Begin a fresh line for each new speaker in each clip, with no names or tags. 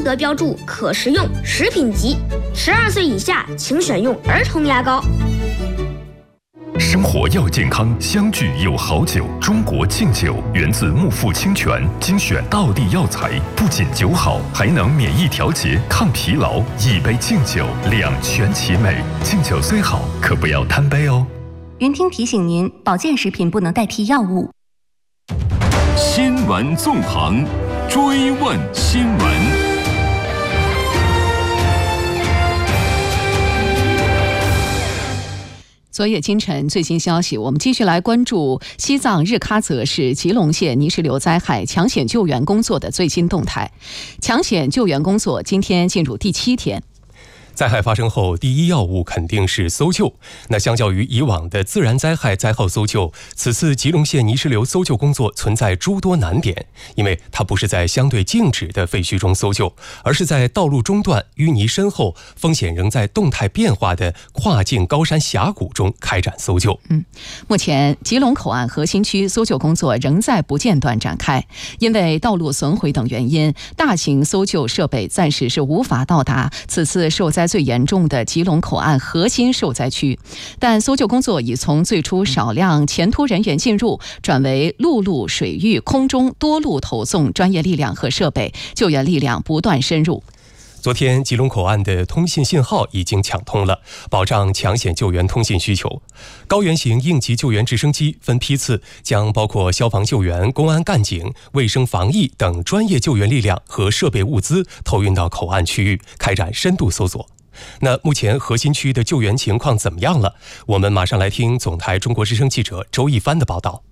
得标注可食用食品级，12岁以下请选用儿童牙膏。
生活要健康，相聚有好酒。中国敬酒源自木富清泉，精选道地药材，不仅酒好，还能免疫调节、抗疲劳。一杯敬酒，两全其美。敬酒虽好，可不要贪杯哦。
云听提醒您，保健食品不能代替药物。
新闻纵横，追问新闻。
昨夜今晨最新消息，我们继续来关注西藏日喀则市吉隆县泥石流灾害抢险救援工作的最新动态。抢险救援工作今天进入第7天。
灾害发生后，第一要务肯定是搜救。那相较于以往的自然灾害灾后搜救，此次吉隆县泥石流搜救工作存在诸多难点，因为它不是在相对静止的废墟中搜救，而是在道路中段、淤泥深厚、风险仍在动态变化的跨境高山峡谷中开展搜救。
目前吉隆口岸核心区搜救工作仍在不间断展开，因为道路损毁等原因，大型搜救设备暂时是无法到达此次受灾最严重的吉隆口岸核心受灾区，但搜救工作已从最初少量前突人员进入，转为陆路、水域、空中多路投送专业力量和设备，救援力量不断深入。
昨天，吉隆口岸的通信信号已经抢通了，保障抢险救援通信需求。高原型应急救援直升机分批次将包括消防救援、公安干警、卫生防疫等专业救援力量和设备物资投运到口岸区域，开展深度搜索。那目前核心区的救援情况怎么样了？我们马上来听总台中国之声记者周一帆的报道。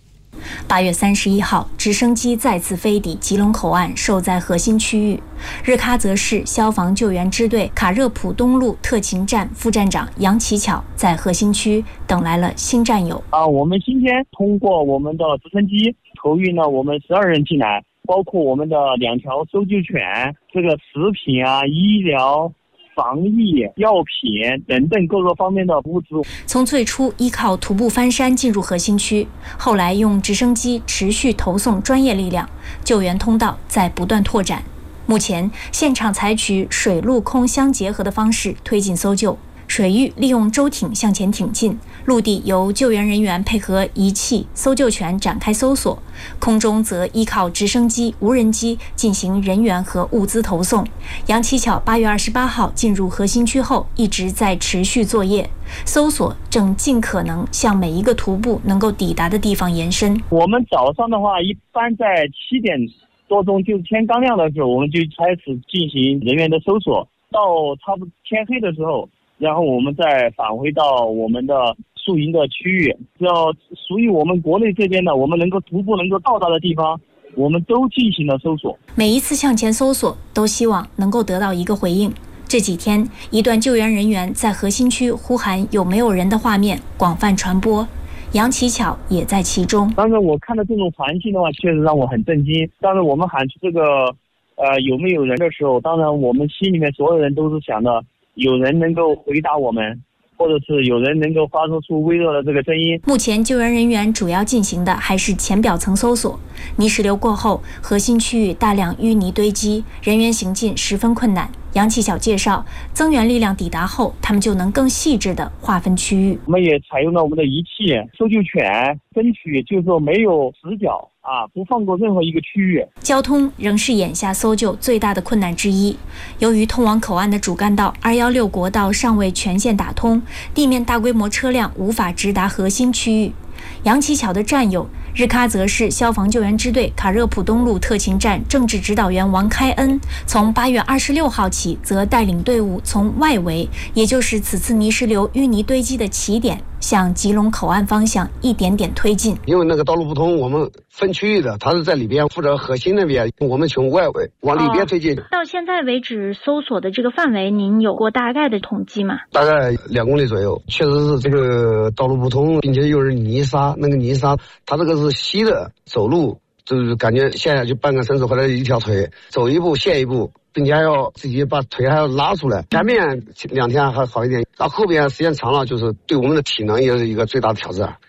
8月31号，直升机再次飞抵吉隆口岸受灾核心区域。日喀则市消防救援支队卡热普东路特勤站副站长杨奇巧在核心区等来了新战友。
我们今天通过我们的直升机投运了我们12人进来，包括我们的2条搜救犬，这个食品医疗、防疫、药品等等各个方面的物资。
从最初依靠徒步翻山进入核心区，后来用直升机持续投送专业力量，救援通道在不断拓展。目前现场采取水陆空相结合的方式推进搜救，水域利用舟艇向前挺进，陆地由救援人员配合仪器、搜救犬展开搜索，空中则依靠直升机、无人机进行人员和物资投送。杨奇巧8月28号进入核心区后，一直在持续作业，搜索正尽可能向每一个徒步能够抵达的地方延伸。
我们早上的话，一般在7点多钟，就是天刚亮的时候，我们就开始进行人员的搜索，到差不多天黑的时候，然后我们再返回到我们的宿营的区域，只要属于我们国内这边的，我们能够徒步能够到达的地方，我们都进行了搜索。
每一次向前搜索，都希望能够得到一个回应。这几天，一段救援人员在核心区呼喊有没有人的画面广泛传播，杨奇巧也在其中。
当时我看到这种环境的话，确实让我很震惊。当时我们喊出这个有没有人的时候，当然我们心里面所有人都是想的有人能够回答我们，或者是有人能够发出微弱的这个声音。
目前救援人员主要进行的还是浅表层搜索。泥石流过后，核心区域大量淤泥堆积，人员行进十分困难。杨奇巧介绍，增援力量抵达后，他们就能更细致地划分区域。
我们也采用了我们的仪器、搜救犬，争取就是说没有死角不放过任何一个区域。
交通仍是眼下搜救最大的困难之一。由于通往口岸的主干道216国道尚未全线打通，地面大规模车辆无法直达核心区域。杨奇巧的战友日喀则市消防救援支队卡热普东路特勤站政治指导员王开恩，从8月26号起，则带领队伍从外围，也就是此次泥石流淤泥堆积的起点，向吉隆口岸方向一点点推进。
因为那个道路不通，我们分区域的，他是在里边负责核心那边，我们从外围往里边推进。
到现在为止，搜索的这个范围，您有过大概的统计吗？
大概2公里左右，确实是这个道路不通，并且又是泥沙，那个泥沙它这个是稀的，走路就是感觉陷下去半个身子或者一条腿，走一步陷一步，并且还要自己把腿还要拉出来。前面2天还好一点，到后边时间长了，就是对我们的体能也是一个最大的挑战。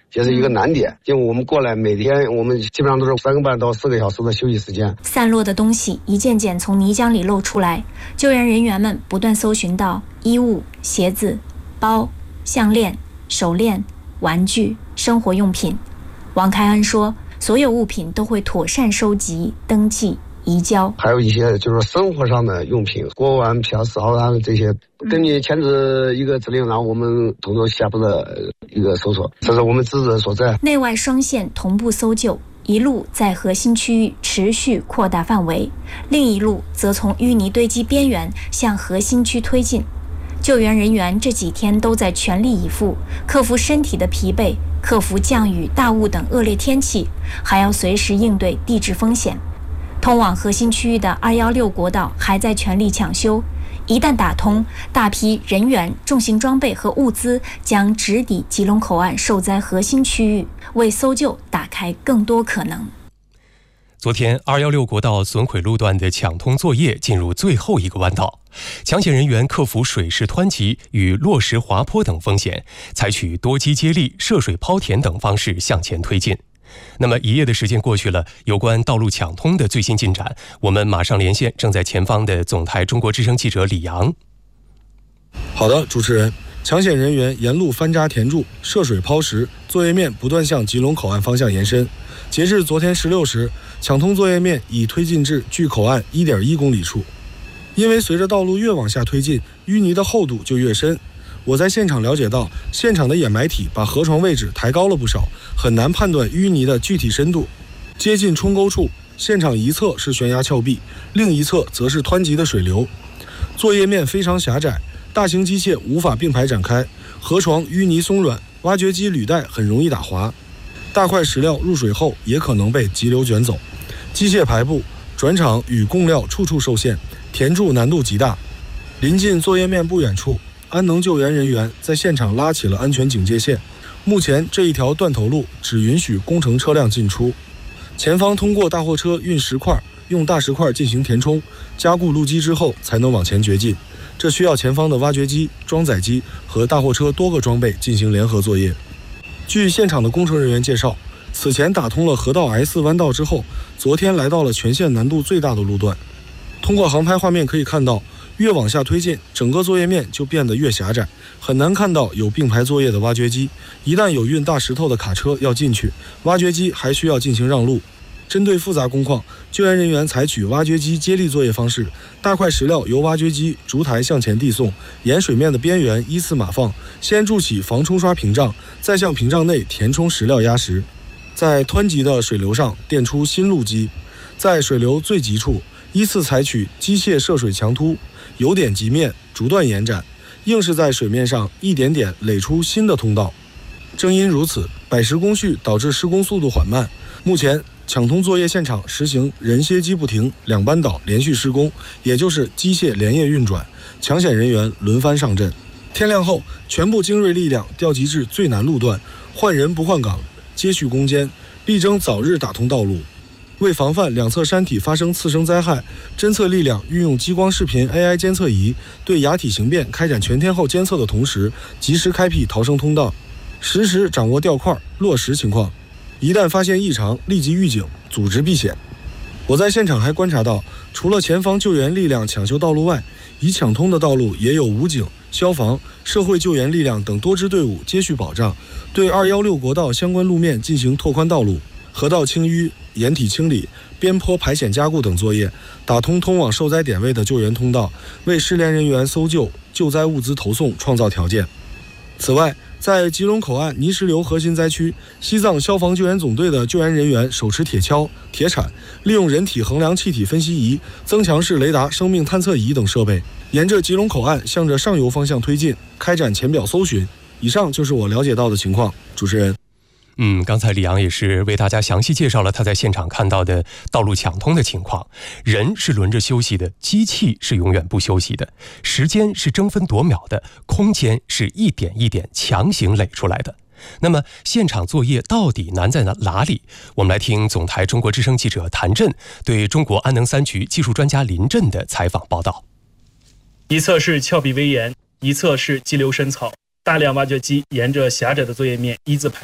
这是一个难点。因为我们过来每天我们基本上都是3个半到4个小时的休息时间。
散落的东西一件件从泥浆里露出来，救援人员们不断搜寻到衣物、鞋子、包、项链、手链、玩具、生活用品。王开恩说，所有物品都会妥善收集、登记、移交。
还有一些就是生活上的用品，锅碗瓢勺啊这些，根据签字一个指令，然后我们通过下步的一个搜索，这是我们职责所在。
内外双线同步搜救，一路在核心区域持续扩大范围，另一路则从淤泥堆积边缘向核心区推进。救援人员这几天都在全力以赴，克服身体的疲惫，克服降雨、大雾等恶劣天气，还要随时应对地质风险。通往核心区域的216国道还在全力抢修，一旦打通，大批人员、重型装备和物资将直抵吉隆口岸受灾核心区域，为搜救打开更多可能。
昨天216国道损毁路段的抢通作业进入最后一个弯道，抢险人员克服水势湍急与落石滑坡等风险，采取多机接力、涉水抛填等方式向前推进。那么一夜的时间过去了，有关道路抢通的最新进展，我们马上连线正在前方的总台中国之声记者李阳。
好的，主持人，抢险人员沿路翻扎填筑、涉水抛石，作业面不断向吉隆口岸方向延伸。截至昨天16时，抢通作业面已推进至距口岸 1.1 公里处。因为随着道路越往下推进，淤泥的厚度就越深。我在现场了解到，现场的掩埋体把河床位置抬高了不少，很难判断淤泥的具体深度。接近冲沟处，现场一侧是悬崖峭壁，另一侧则是湍急的水流。作业面非常狭窄，大型机械无法并排展开，河床淤泥松软，挖掘机履带很容易打滑。大块石料入水后也可能被急流卷走，机械排布、转场与供料处处受限，填筑难度极大。临近作业面不远处，安能救援人员在现场拉起了安全警戒线。目前这一条断头路只允许工程车辆进出，前方通过大货车运石块，用大石块进行填充，加固路基之后才能往前掘进。这需要前方的挖掘机、装载机和大货车多个装备进行联合作业。据现场的工程人员介绍，此前打通了河道 S 弯道之后，昨天来到了全线难度最大的路段。通过航拍画面可以看到，越往下推进，整个作业面就变得越狭窄，很难看到有并排作业的挖掘机。一旦有运大石头的卡车要进去，挖掘机还需要进行让路。针对复杂工况，救援人员采取挖掘机接力作业方式，大块石料由挖掘机逐台向前递送，沿水面的边缘依次码放，先筑起防冲刷屏障，再向屏障内填充石料压实，在湍急的水流上垫出新路基，在水流最急处依次采取机械涉水强突、由点及面、逐段延展，硬是在水面上一点点垒出新的通道。正因如此，摆石工序导致施工速度缓慢。目前抢通作业现场实行人歇机不停、两班倒连续施工，也就是机械连夜运转，抢险人员轮番上阵。天亮后，全部精锐力量调集至最难路段，换人不换岗，接续攻坚，力争早日打通道路。为防范两侧山体发生次生灾害，侦测力量运用激光视频 AI 监测仪对崖体形变开展全天候监测的同时，及时开辟逃生通道，实时掌握掉块、落石情况。一旦发现异常，立即预警，组织避险。我在现场还观察到，除了前方救援力量抢修道路外，已抢通的道路也有武警、消防、社会救援力量等多支队伍接续保障，对216国道相关路面进行拓宽道路、河道清淤、掩体清理、边坡排险加固等作业，打通通往受灾点位的救援通道，为失联人员搜救、救灾物资投送创造条件。此外，在吉隆口岸泥石流核心灾区，西藏消防救援总队的救援人员手持铁锹、铁铲，利用人体衡量气体分析仪、增强式雷达生命探测仪等设备，沿着吉隆口岸向着上游方向推进，开展浅表搜寻。以上就是我了解到的情况。主持人。
刚才李阳也是为大家详细介绍了他在现场看到的道路抢通的情况。人是轮着休息的，机器是永远不休息的，时间是争分夺秒的，空间是一点一点强行垒出来的。那么现场作业到底难在哪里？我们来听总台中国之声记者谭震对中国安能3局技术专家林震的采访报道。
一侧是峭壁危岩，一侧是激流深草，大量挖掘机沿着狭窄的作业面一字排开，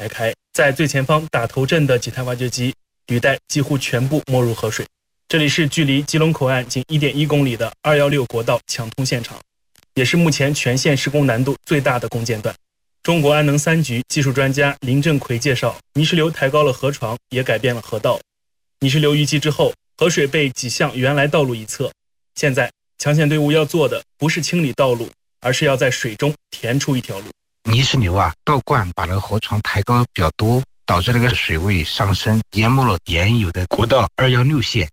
在最前方打头阵的几台挖掘机履带几乎全部没入河水。这里是距离基隆口岸仅 1.1 公里的216国道抢通现场，也是目前全线施工难度最大的工件段。中国安能3局技术专家林振奎介绍，泥石流抬高了河床，也改变了河道。泥石流淤积之后，河水被挤向原来道路一侧。现在抢险队伍要做的不是清理道路，而是要在水中填出一条路。
泥石流倒灌把那个河床抬高比较多，导致那个水位上升，淹没了原有的国道216线。